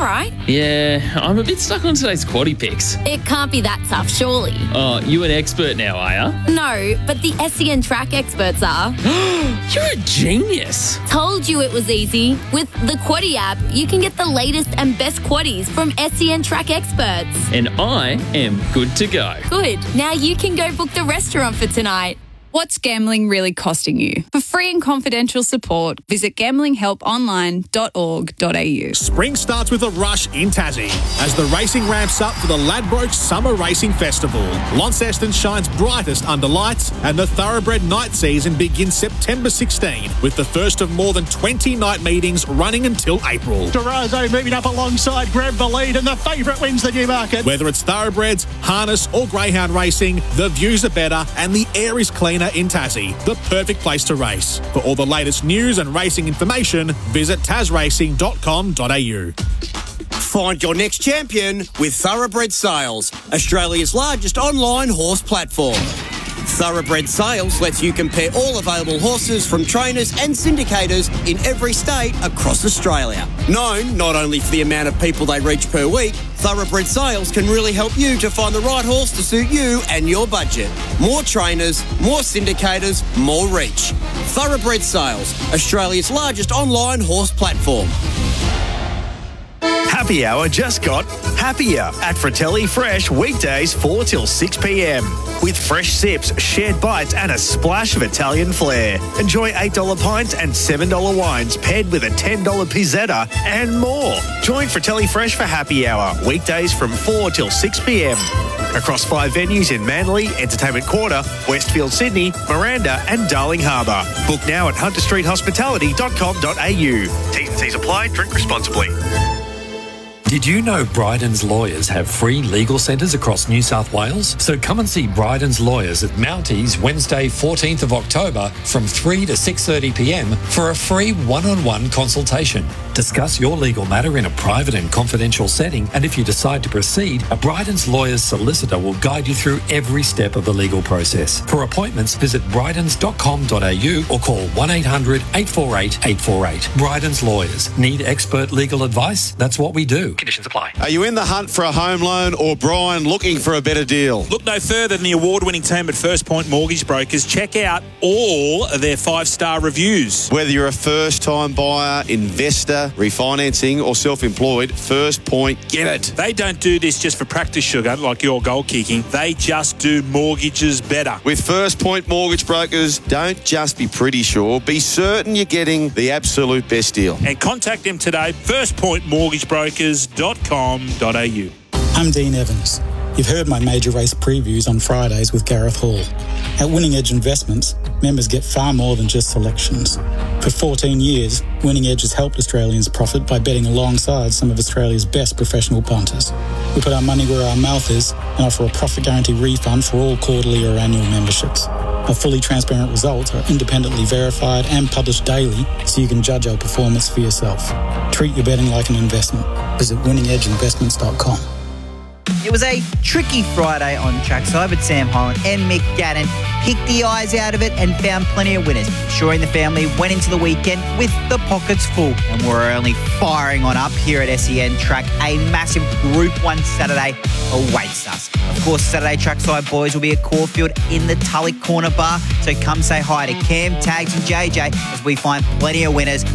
right? Yeah, I'm a bit stuck on today's quaddie picks. It can't be that tough, surely. Oh, you an expert now, are ya? No, but the SEN track experts are. You're a genius. Told you it was easy. With the Quaddie app, you can get the latest and best quaddies from SEN track experts. And I am good to go. Good. Now you can go book the restaurant for tonight. What's gambling really costing you? For free and confidential support, visit gamblinghelponline.org.au. Spring starts with a rush in Tassie as the racing ramps up for the Ladbroke Summer Racing Festival. Launceston shines brightest under lights, and the Thoroughbred night season begins September 16 with the first of more than 20 night meetings running until April. Durazo moving up alongside Grab the lead, and the favourite wins the Newmarket. Whether it's thoroughbreds, harness or greyhound racing, the views are better and the air is cleaner in Tassie, the perfect place to race. For all the latest news and racing information, visit tasracing.com.au. Find your next champion with Thoroughbred Sales, Australia's largest online horse platform. Thoroughbred Sales lets you compare all available horses from trainers and syndicators in every state across Australia. Known not only for the amount of people they reach per week, Thoroughbred Sales can really help you to find the right horse to suit you and your budget. More trainers, more syndicators, more reach. Thoroughbred Sales, Australia's largest online horse platform. Happy Hour just got happier at Fratelli Fresh weekdays 4 till 6 p.m. With fresh sips, shared bites and a splash of Italian flair. Enjoy $8 pints and $7 wines paired with a $10 pizzetta and more. Join Fratelli Fresh for Happy Hour weekdays from 4 till 6 p.m. Across 5 venues in Manly, Entertainment Quarter, Westfield Sydney, Miranda and Darling Harbour. Book now at hunterstreethospitality.com.au. T's and C's apply. Drink responsibly. Did you know Bryden's Lawyers have free legal centres across New South Wales? So come and see Bryden's Lawyers at Mounties Wednesday 14th of October from 3 to 6:30 p.m. for a free one-on-one consultation. Discuss your legal matter in a private and confidential setting, and if you decide to proceed, a Bryden's Lawyers solicitor will guide you through every step of the legal process. For appointments, visit brydens.com.au or call 1-800-848-848. Bryden's Lawyers. Need expert legal advice? That's what we do. Conditions apply. Are you in the hunt for a home loan or, Brian, looking for a better deal? Look no further than the award-winning team at First Point Mortgage Brokers. Check out all of their 5-star reviews. Whether you're a first-time buyer, investor, refinancing or self-employed, First Point get it. They don't do this just for practice, sugar, like your goal kicking. They just do mortgages better. With First Point Mortgage Brokers, don't just be pretty sure, be certain you're getting the absolute best deal. And contact them today, firstpointmortgagebrokers.com.au. I'm Dean Evans. You've heard my major race previews on Fridays with Gareth Hall. At Winning Edge Investments, members get far more than just selections. For 14 years, Winning Edge has helped Australians profit by betting alongside some of Australia's best professional punters. We put our money where our mouth is and offer a profit guarantee refund for all quarterly or annual memberships. Our fully transparent results are independently verified and published daily so you can judge our performance for yourself. Treat your betting like an investment. Visit winningedgeinvestments.com. It was a tricky Friday on trackside, but Sam Holland and Mick Gannon picked the eyes out of it and found plenty of winners. Ensuring the family went into the weekend with the pockets full, and we're only firing on up here at SEN Track. A massive Group 1 Saturday awaits us. Of course, Saturday trackside boys will be at Caulfield in the Tulloch Corner Bar, so come say hi to Cam, Tags and JJ as we find plenty of winners